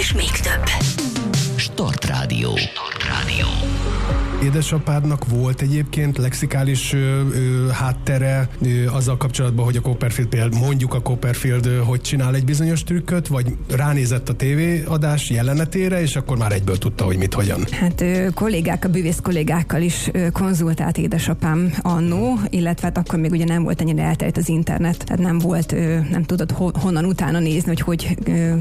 és még több. Start Rádió. Édesapádnak volt egyébként lexikális háttere azzal kapcsolatban, hogy a Copperfield például, mondjuk a Copperfield hogy csinál egy bizonyos trükköt, vagy ránézett a tévéadás jelenetére, és akkor már egyből tudta, hogy mit, hogyan? Hát a bűvész kollégákkal is konzultált édesapám annó, illetve hát akkor még ugye nem volt ennyire elterjedt az internet, tehát nem volt, nem tudod honnan utána nézni, hogy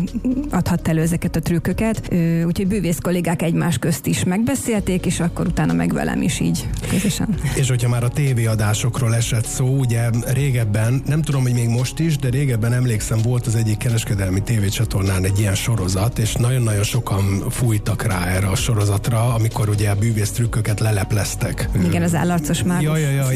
adhatta elő ezeket a trükköket. Úgyhogy bűvész kollégák egymás közt is megbeszélték, és akkor utána meg velem is így közösen. És hogyha már a tévéadásokról esett szó, ugye régebben, nem tudom, hogy még most is, de régebben emlékszem, volt az egyik kereskedelmi tévécsatornán egy ilyen sorozat, és nagyon-nagyon sokan fújtak rá erre a sorozatra, amikor ugye a bűvész trükköket lelepleztek. Igen, az állarcos már. Ja,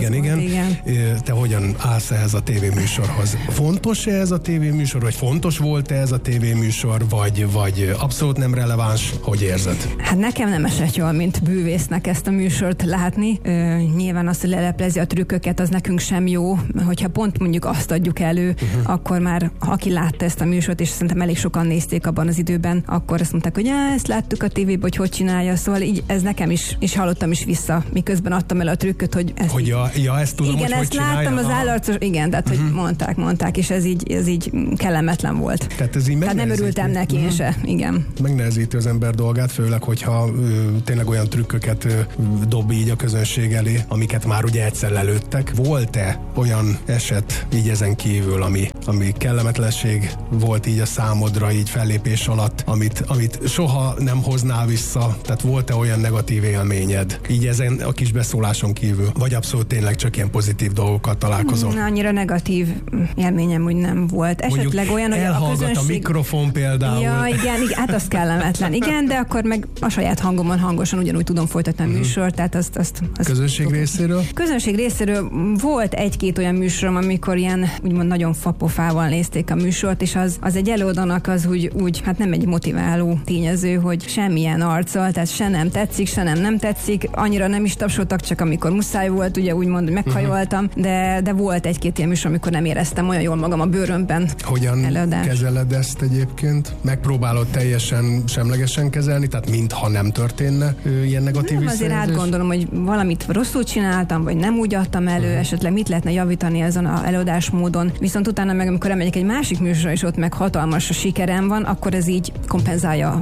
igen. Te hogyan állsz ehhez a tévéműsorhoz? Fontos-e ez a tévéműsor, vagy fontos volt-e ez a tévéműsor, vagy abszolút nem releváns? Hogy érzed? Hát nekem nem esett jól, mint bűvésznek ezt a műsort látni. Nyilván az, hogy leleplezi a trükköket, az nekünk sem jó. Hogyha pont mondjuk azt adjuk elő, akkor már aki látta ezt a műsort, és szerintem elég sokan nézték abban az időben, akkor azt mondták, hogy ezt láttuk a tévében, hogy csinálja. Szóval így ez nekem is, és hallottam is vissza, miközben adtam el a trükköt, hogy ezt hogy ezt tudom, igen, hogy ezt csinálja. láttam az állarcos, igen, tehát hogy mondták, és ez így kellemetlen volt. Tehát nem örültem neki én se, igen. Megnehezíti az ember dolgát, főleg, hogyha tényleg olyan trükköket dob így a közönség elé, amiket már ugye egyszer lelőttek. Volt-e olyan eset így ezen kívül, ami kellemetlenség volt így a számodra, így fellépés alatt, amit soha nem hoznál vissza? Tehát volt-e olyan negatív élményed így ezen a kis beszóláson kívül? Vagy abszolút tényleg csak ilyen pozitív dolgokkal találkozol? Annyira negatív élményem úgy nem volt. Esetleg olyan, hogy a közönség... a mikrofon például. Ja, igen, hát az kellemetlen. Igen, de akkor meg a saját hangomon hangosan ugyanúgy tudom folytatni a műsort, tehát azt közönség részéről? Közönség részéről volt egy-két olyan műsorom, amikor ilyen úgymond nagyon fapofával nézték a műsort, és az egy előadónak az úgy hát nem egy motiváló tényező, hogy semmilyen arccal, tehát se nem tetszik, se nem tetszik, annyira nem is tapsoltak, csak amikor muszáj volt, ugye úgymond, hogy meghajoltam, de volt egy-két ilyen műsor, amikor nem éreztem olyan jól magam a bőrömben. Hogyan kezeled ezt egyébként? Megpróbálod teljesen semlegesen kezelni, tehát mintha nem történne ilyen negatív visszajelzés? Azért átgondolom, hogy valamit rosszul csináltam, vagy nem úgy adtam elő, esetleg mit lehetne javítani ezen az előadásmódon. Viszont utána meg, amikor elmegyek egy másik műsorra, és ott meg hatalmas sikerem van, akkor ez így kompenzálja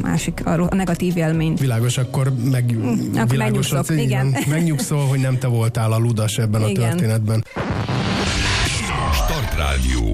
a negatív élményt. Világos, akkor megnyugszok, igen. Megnyugszol, hogy nem te voltál a ludas ebben a történetben. Start Rádió.